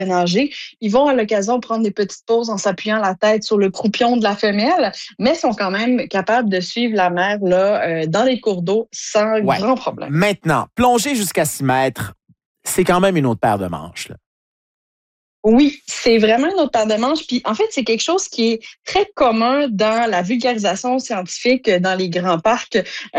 nager, ils vont à l'occasion prendre des petites pauses en s'appuyant la tête sur le croupion de la femelle, mais sont quand même capables de suivre la mère là, dans les cours d'eau sans grand problème. Maintenant, plonger jusqu'à 6 mètres, c'est quand même une autre paire de manches, là. Oui, c'est vraiment une autre paire de manches. Puis en fait, c'est quelque chose qui est très commun dans la vulgarisation scientifique dans les grands parcs.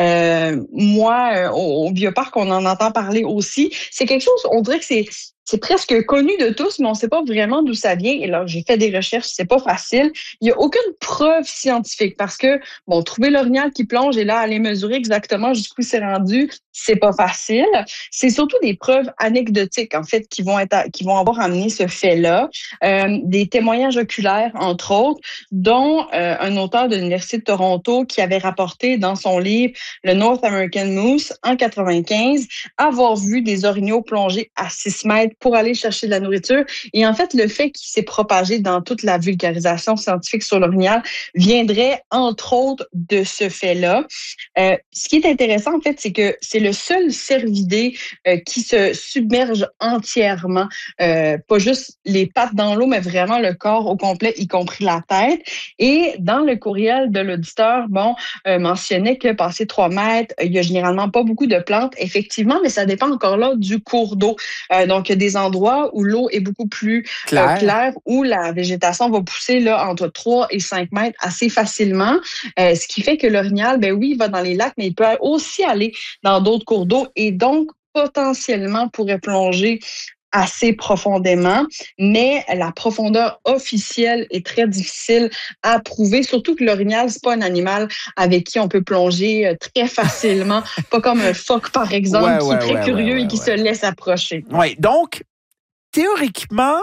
Au bioparc, on en entend parler aussi. C'est quelque chose, on dirait que c'est presque connu de tous, mais on ne sait pas vraiment d'où ça vient. Et là, j'ai fait des recherches, c'est pas facile. Il n'y a aucune preuve scientifique parce que, bon, trouver l'orignal qui plonge et là, aller mesurer exactement jusqu'où c'est rendu, c'est pas facile. C'est surtout des preuves anecdotiques, en fait, qui vont avoir amené ce fait-là. Des témoignages oculaires, entre autres, dont un auteur de l'Université de Toronto qui avait rapporté dans son livre le North American Moose en 95 avoir vu des orignaux plonger à 6 mètres pour aller chercher de la nourriture. Et en fait, le fait qu'il s'est propagé dans toute la vulgarisation scientifique sur l'orignal viendrait, entre autres, de ce fait-là. Ce qui est intéressant, en fait, c'est que c'est le seul cervidé qui se submerge entièrement, pas juste les pattes dans l'eau, mais vraiment le corps au complet, y compris la tête. Et dans le courriel de l'auditeur, mentionnait que passé 3 mètres, il y a généralement pas beaucoup de plantes, effectivement, mais ça dépend encore là du cours d'eau. Donc, il y a des endroits où l'eau est beaucoup plus claire, où la végétation va pousser là, entre 3 et 5 mètres assez facilement. Ce qui fait que l'orignal, il va dans les lacs, mais il peut aussi aller dans d'autres cours d'eau et donc potentiellement pourrait plonger assez profondément, mais la profondeur officielle est très difficile à prouver, surtout que l'orignal, c'est pas un animal avec qui on peut plonger très facilement, pas comme un phoque, par exemple, qui est très curieux et qui se laisse approcher. Oui, donc, théoriquement,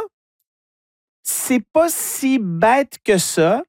c'est pas si bête que ça,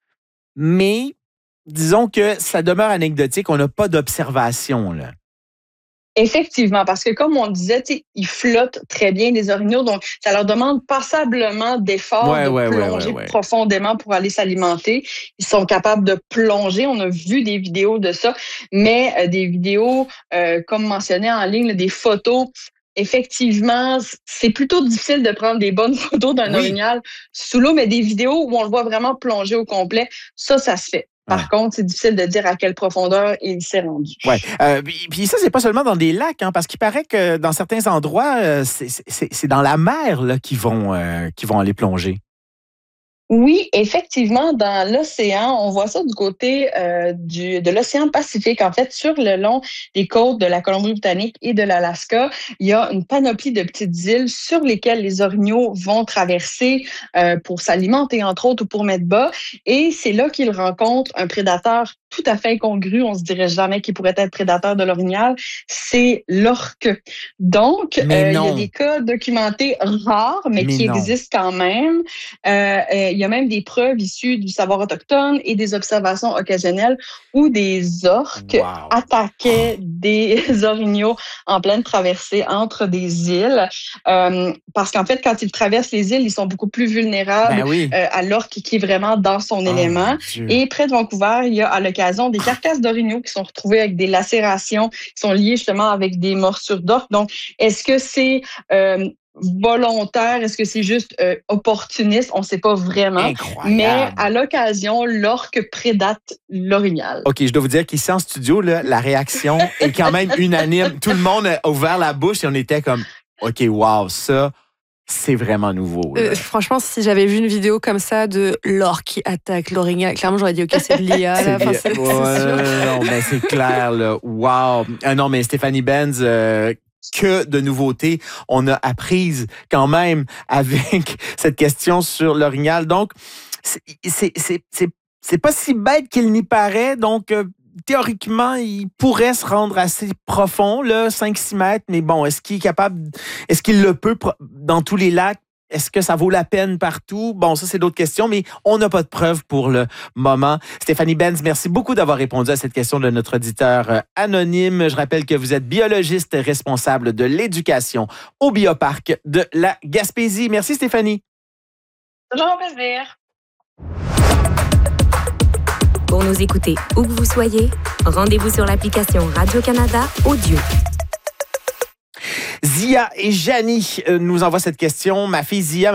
mais disons que ça demeure anecdotique, on n'a pas d'observation, là. Effectivement, parce que comme on disait, ils flottent très bien, les orignaux, donc ça leur demande passablement d'efforts de plonger profondément pour aller s'alimenter. Ils sont capables de plonger, on a vu des vidéos de ça, mais des vidéos, comme mentionné en ligne, des photos. Effectivement, c'est plutôt difficile de prendre des bonnes photos d'un orignal sous l'eau, mais des vidéos où on le voit vraiment plonger au complet, ça se fait. Par contre, c'est difficile de dire à quelle profondeur il s'est rendu. Oui. Puis ça, c'est pas seulement dans des lacs, hein, parce qu'il paraît que dans certains endroits, c'est dans la mer là, qu'ils vont aller plonger. Oui, effectivement, dans l'océan, on voit ça du côté de l'océan Pacifique. En fait, sur le long des côtes de la Colombie-Britannique et de l'Alaska, il y a une panoplie de petites îles sur lesquelles les orignaux vont traverser pour s'alimenter, entre autres, ou pour mettre bas. Et c'est là qu'ils rencontrent un prédateur tout à fait incongru. On se dirait jamais qu'il pourrait être prédateur de l'orignal. C'est l'orque. Donc, il y a des cas documentés rares, mais qui existent quand même. Il y a même des preuves issues du savoir autochtone et des observations occasionnelles où des orques attaquaient des orignaux en pleine traversée entre des îles. Parce qu'en fait, quand ils traversent les îles, ils sont beaucoup plus vulnérables à l'orque qui est vraiment dans son élément. Et près de Vancouver, il y a à l'occasion des carcasses d'orignaux qui sont retrouvées avec des lacérations qui sont liées justement avec des morsures d'orques. Donc, est-ce que c'est volontaire? Est-ce que c'est juste opportuniste? On ne sait pas vraiment. Incroyable. Mais à l'occasion, l'orque prédate l'orignal. OK, je dois vous dire qu'ici en studio, là, la réaction est quand même unanime. Tout le monde a ouvert la bouche et on était comme, OK, wow, ça, c'est vraiment nouveau. Franchement, si j'avais vu une vidéo comme ça de l'orque qui attaque l'orignal, clairement, j'aurais dit, OK, c'est de l'IA. C'est clair, là. Wow. Non, mais Stéphanie Benz, que de nouveautés on a apprises quand même avec cette question sur l'orignal. Donc, c'est pas si bête qu'il n'y paraît. Donc, théoriquement, il pourrait se rendre assez profond, là, 5-6 mètres. Mais bon, est-ce qu'il le peut dans tous les lacs? Est-ce que ça vaut la peine partout? Bon, ça, c'est d'autres questions, mais on n'a pas de preuves pour le moment. Stéphanie Benz, merci beaucoup d'avoir répondu à cette question de notre auditeur anonyme. Je rappelle que vous êtes biologiste responsable de l'éducation au Bioparc de la Gaspésie. Merci, Stéphanie. Toujours un plaisir. Pour nous écouter où que vous soyez, rendez-vous sur l'application Radio-Canada Audio. Zia et Janie nous envoient cette question. Ma fille Zia